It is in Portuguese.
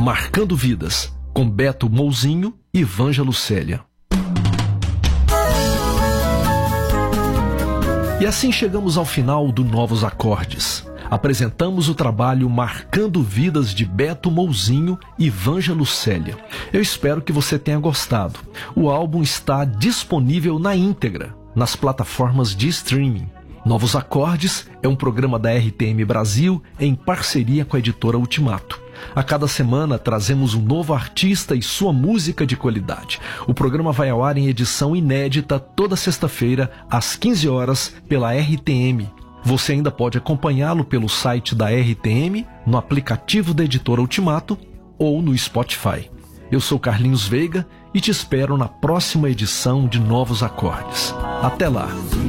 Marcando Vidas, com Beto Mouzinho e Vanja Lucélia. E assim chegamos ao final do Novos Acordes. Apresentamos o trabalho Marcando Vidas de Beto Mouzinho e Vanja Lucélia. Eu espero que você tenha gostado. O álbum está disponível na íntegra nas plataformas de streaming. Novos Acordes é um programa da RTM Brasil em parceria com a editora Ultimato. A cada semana trazemos um novo artista e sua música de qualidade. O programa vai ao ar em edição inédita toda sexta-feira, às 15 horas, pela RTM. Você ainda pode acompanhá-lo pelo site da RTM, no aplicativo da editora Ultimato ou no Spotify. Eu sou Carlinhos Veiga e te espero na próxima edição de Novos Acordes. Até lá!